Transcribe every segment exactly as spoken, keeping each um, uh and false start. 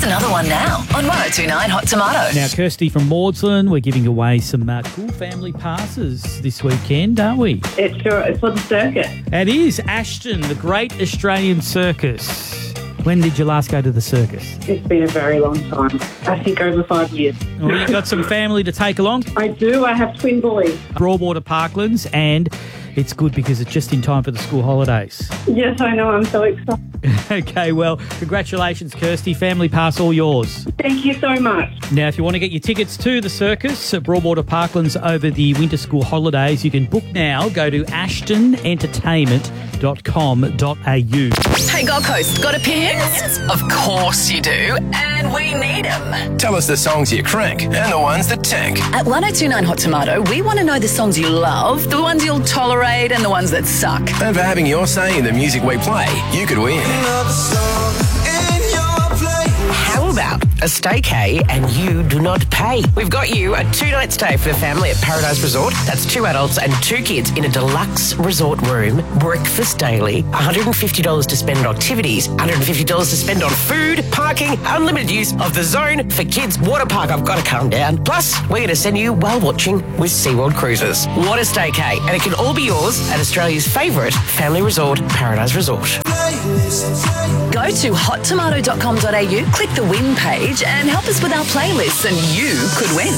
another one now on one oh two nine Hot Tomato. Now, Kirsty from Maudslin, we're giving away some uh, cool family passes this weekend, aren't we? It's sure it's for the circus. It is Ashton, the Great Australian Circus. When did you last go to the circus? It's been a very long time. I think over five years. Well, you got some family to take along? I do. I have twin boys. Broadwater Parklands, and it's good because it's just in time for the school holidays. Yes, I know. I'm so excited. Okay, well, congratulations, Kirsty. Family pass all yours. Thank you so much. Now, if you want to get your tickets to the circus at Broadwater Parklands over the winter school holidays, you can book now. Go to ashton entertainment dot com dot a u. Hey, Gold Coast, got opinions? Of course you do, and we need them. Tell us the songs you crank and the ones that tank. At one oh two nine Hot Tomato, we want to know the songs you love, the ones you'll tolerate, and the ones that suck. And for having your say in the music we play, you could win. How about a staycay and you do not pay? We've got you a two-night stay for the family at Paradise Resort. That's two adults and two kids in a deluxe resort room, breakfast daily, one hundred fifty dollars to spend on activities, one hundred fifty dollars to spend on food, parking, unlimited use of the zone for kids, water park. I've got to calm down. Plus, we're going to send you whale watching with SeaWorld Cruises. What a staycay. And it can all be yours at Australia's favourite family resort, Paradise Resort. Go to hot tomato dot com dot a u, click the win page, and help us with our playlists, and you could win.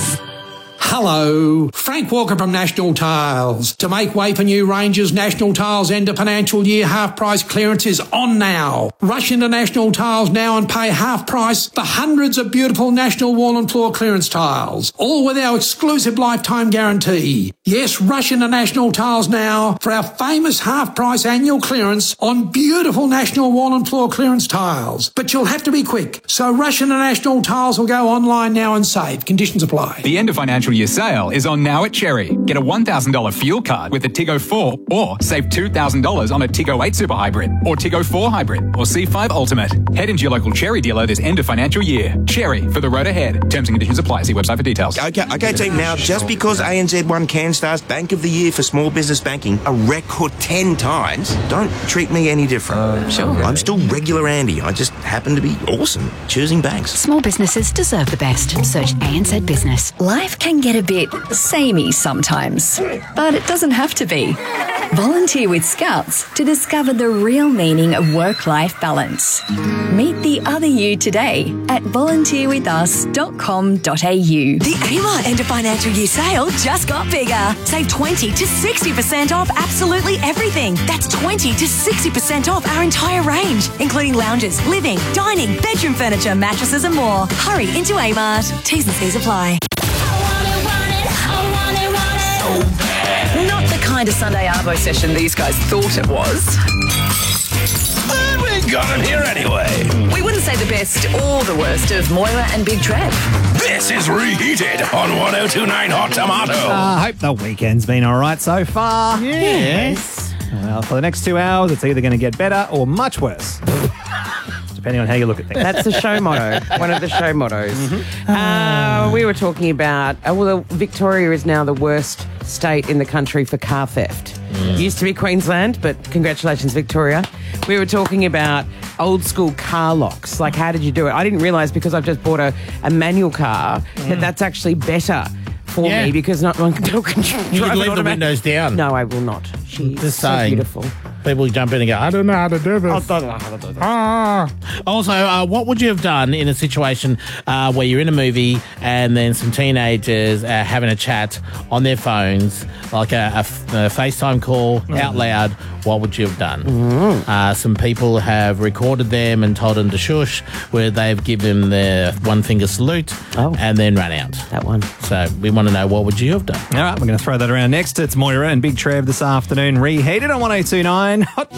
Hello, Frank Walker from National Tiles. To make way for new ranges, National Tiles end of financial year half price clearance is on now. Rush into National Tiles now and pay half price for hundreds of beautiful National wall and floor clearance tiles, all with our exclusive lifetime guarantee. Yes, rush into National Tiles now for our famous half price annual clearance on beautiful National wall and floor clearance tiles. But you'll have to be quick, so rush into National Tiles or go online now and save. Conditions apply. The end of financial year sale is on now at Cherry. Get a one thousand dollars fuel card with the Tiggo four or save two thousand dollars on a Tiggo eight Super Hybrid or Tiggo four Hybrid or C five Ultimate. Head into your local Cherry dealer this end of financial year. Cherry, for the road ahead. Terms and conditions apply. See website for details. Okay, okay, team. Now, just because A N Z won CanStar's Bank of the Year for Small Business Banking a record ten times, don't treat me any different. Uh, sure. I'm still regular Andy. I just happen to be awesome choosing banks. Small businesses deserve the best. Search A N Z Business. Life can get a bit samey sometimes, but it doesn't have to be. Volunteer with Scouts to discover the real meaning of work-life balance. Meet the other you today at volunteer with us dot com dot a u. The A M A end of financial year sale just got bigger. Save twenty to sixty percent off absolutely everything. That's twenty to sixty percent off our entire range, including lounges, living, dining, bedroom furniture, mattresses and more. Hurry into A-Mart. T's and C's apply. Not the kind of Sunday Arvo session these guys thought it was. And we got it here anyway. We wouldn't say the best or the worst of Moira and Big Trev. This is Reheated on one oh two nine Hot Tomato. I uh, hope the weekend's been all right so far. Yes. Well, for the next two hours, it's either going to get better or much worse. Depending on how you look at things. That's the show motto, one of the show mottos. Mm-hmm. Uh, we were talking about, uh, well, Victoria is now the worst state in the country for car theft. Mm. Used to be Queensland, but congratulations, Victoria. We were talking about old school car locks. Like, how did you do it? I didn't realise because I've just bought a, a manual car mm. that that's actually better for yeah. me because not one can drive. You can leave the windows down. No, I will not. She's Just so saying. beautiful. People jump in and go, I don't know how to do this. I don't know how to do this. Ah. Also, uh, what would you have done in a situation uh, where you're in a movie and then some teenagers are having a chat on their phones, like a, a, a FaceTime call mm. out loud? What would you have done? Mm. Uh, some people have recorded them and told them to shush, where they've given them their one finger salute oh. and then run out. That one. So we want to know, what would you have done? All right, we're going to throw that around next. It's Moira and Big Trev this afternoon, Reheated on one oh two nine. Hot